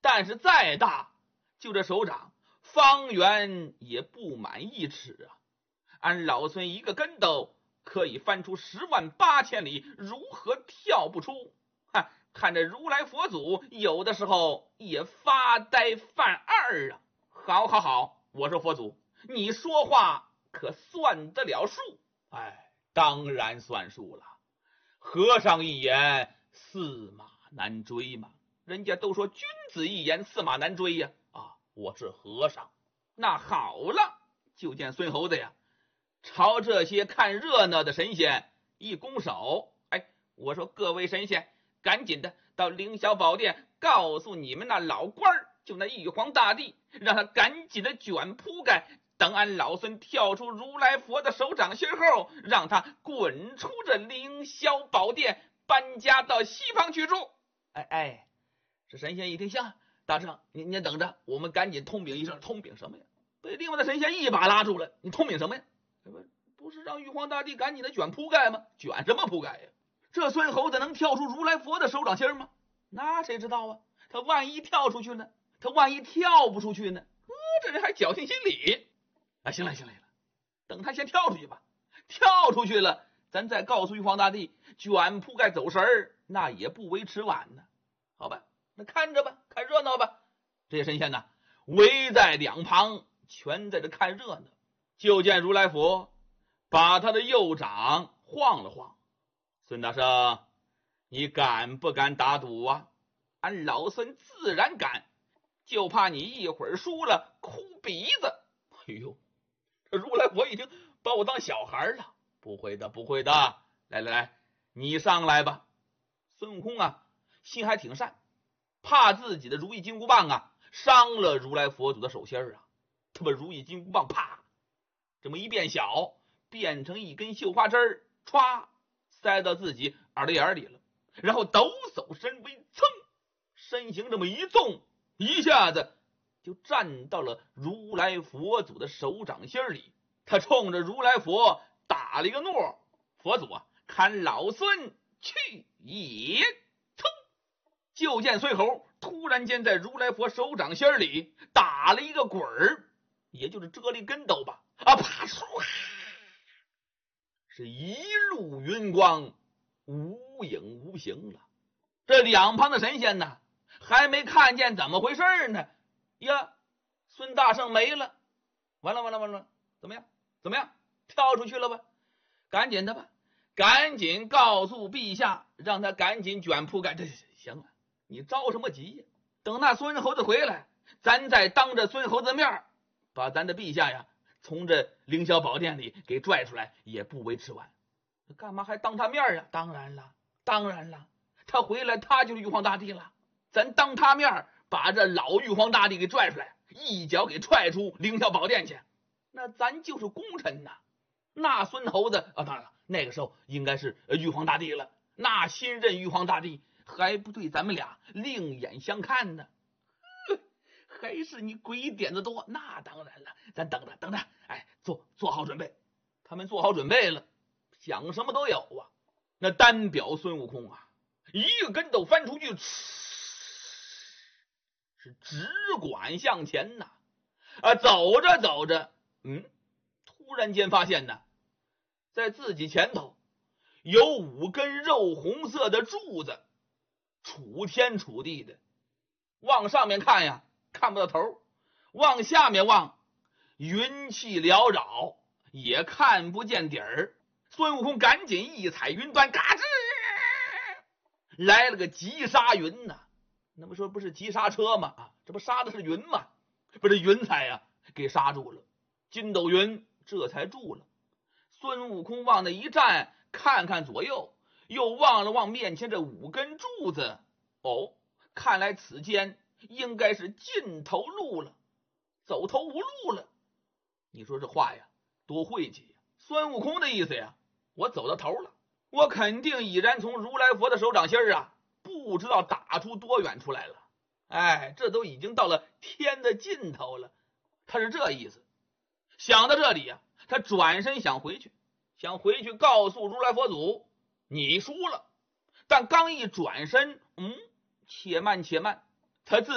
但是再大，就这手掌方圆也不满1尺啊！俺老孙一个跟斗可以翻出108000里，如何跳不出？看着如来佛祖有的时候也发呆犯二啊！好，我说佛祖，你说话可算得了数？当然算数了。和尚一言，驷马难追嘛。人家都说君子一言，驷马难追呀！我是和尚。那好了，就见孙猴子呀，朝这些看热闹的神仙一拱手，我说各位神仙，赶紧的到凌霄宝殿告诉你们那老官儿，就那玉皇大帝，让他赶紧的卷铺盖，等俺老孙跳出如来佛的手掌心后，让他滚出这凌霄宝殿，搬家到西方去住。这神仙一听，行，大圣您等着，我们赶紧通禀一声。通禀什么呀？被另外的神仙一把拉住了。你通禀什么呀？不是让玉皇大帝赶紧的卷铺盖吗？卷什么铺盖呀？这孙猴子能跳出如来佛的手掌心吗？那谁知道啊？他万一跳出去呢？他万一跳不出去呢？这人还侥幸心理。行了，等他先跳出去吧。跳出去了，咱再告诉玉皇大帝卷铺盖走神儿，那也不为迟晚呢。好吧，那看着吧，看热闹吧。这些神仙呢，围在两旁，全在这看热闹。就见如来佛把他的右掌晃了晃。孙大圣，你敢不敢打赌啊？俺老孙自然敢，就怕你一会儿输了哭鼻子。这如来佛一听，把我当小孩了。不会的，来，你上来吧。孙悟空啊，心还挺善，怕自己的如意金箍棒啊伤了如来佛祖的手心啊。他把如意金箍棒啪这么一变小，变成一根绣花针儿，歘塞到自己耳朵眼里了，然后抖擞身威，噌，身形这么一纵，一下子就站到了如来佛祖的手掌心里。他冲着如来佛打了一个诺：佛祖啊，看老孙去也！噌，就见孙猴突然间在如来佛手掌心里打了一个滚儿，也就是折了一跟斗吧，啪唰，是一路云光，无影无形了。这两旁的神仙呢，还没看见怎么回事呢，呀，孙大圣没了，完了，怎么样，跳出去了吧？赶紧的吧，赶紧告诉陛下，让他赶紧卷铺盖。这行了，你着什么急呀？等那孙猴子回来，咱再当着孙猴子面把咱的陛下呀从这凌霄宝殿里给拽出来，也不为迟晚。干嘛还当他面啊？当然了，他回来他就是玉皇大帝了，咱当他面把这老玉皇大帝给拽出来，一脚给踹出凌霄宝殿去，那咱就是功臣呐。那孙猴子当然了，那个时候应该是玉皇大帝了，那新任玉皇大帝还不对咱们俩另眼相看呢。还是你鬼点子多。那当然了，咱等着，做好准备。他们做好准备了，想什么都有啊。那单表孙悟空啊，一个跟斗翻出去，是只管向前呐。走着，突然间发现呢，在自己前头有5根肉红色的柱子，楚天楚地的。往上面看呀，看不到头；往下面望，云气缭绕，也看不见底儿。孙悟空赶紧一踩云端，嘎吱来了个急刹云呐。那么说不是急刹车吗？这不刹的是云吗？把这云彩呀给刹住了，筋斗云这才住了。孙悟空往那一站，看看左右，又望了望面前这5根柱子，看来此间应该是尽头路了，走投无路了。你说这话呀多晦气呀！孙悟空的意思呀，我走到头了，我肯定已然从如来佛的手掌心不知道打出多远出来了。这都已经到了天的尽头了，他是这意思。想到这里呀，他转身想回去告诉如来佛祖你输了。但刚一转身，且慢，他自